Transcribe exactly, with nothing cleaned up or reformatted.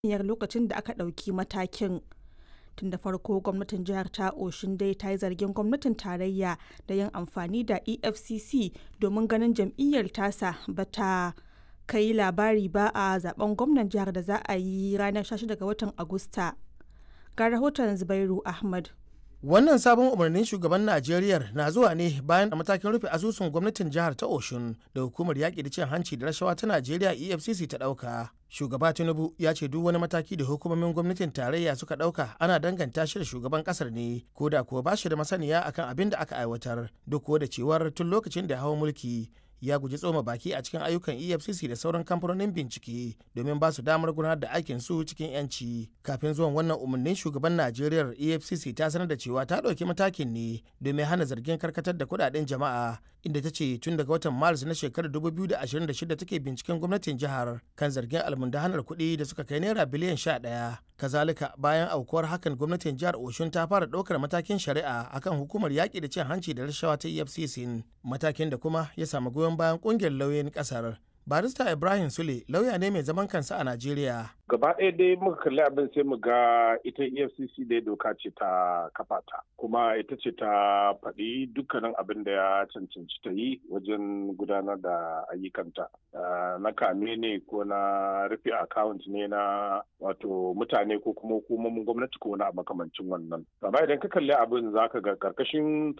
yarjejeniyar lokacin da aka ɗauki matakin. Tun da farko gwamnatin jihar ta Osun dai ta yi zargin gwamnatin tarayya da yin amfani da E F C C domin ganin jam'iyyar tasa ba ta kai labari ba a zaben gwamnan jihar da za a yi ranar sha shida ga watan Agusta. Ga rahoton Zubairu Ahmad. Wannan sabon umarnin shugaban Najeriya na zuwa ne bayan a matakin rufe asusun gwamnatin jihar ta Osun da hukumar yaƙi da cin hanci da rashawa ta Najeriya E F C C ta ɗauka. Shugaba Tinubu ya ce duk wani mataki da hukumomin gwamnatin tarayya suka ɗauka ana danganta shi da shugaban ƙasar ne, ko da kuwa ba shi da masaniya akan abin da aka aiwatar, duk kuwa da cewar tun lokacin da ya hau mulki ya guji tsoma baki a cikin ayyukan E F C C da sauran kamfanonin bincike domin ba su damar gudanar da aikin su cikin yanci. Kafin zuwan wannan umarnin shugaban Najeriya E F C C ta sanar da cewa ta ɗauki matakin ne domin hana zargin karkatar da kuɗaɗen jama'a, inda ta ce tun daga watan Maris na shekarar dubu biyu da ashirin da shida take binciken gwamnatin jihar kan zargin almundahanar kuɗi da suka kai naira biliyan sha ɗaya. Kazalika bayan aukuwar hakan gwamnatin jihar Osun ta fara ɗaukar matakin shari'a akan hukumar yaƙi da cin hanci da rashawa ta E F C C, matakin da kuma ya samu goyon bayan ƙungiyar lauyoyin ƙasar. Barista Ibrahim Sule lauya ne mai zaman kansa a Najeriya. Gaba ɗaya dai muka kalli abin sai mu ga ita E F C C dai doka ce ta kafa ta, kuma ita ce ta faɗi dukkanin abin da ya cancanci ta yi wajen gudanar da ayyukanta. Na kame ne ko na rufe account ne na wato mutane ko kuma hukumomin gwamnati ko na makamancin wannan. Gaba idan ka kalli abin za ka ga karkashin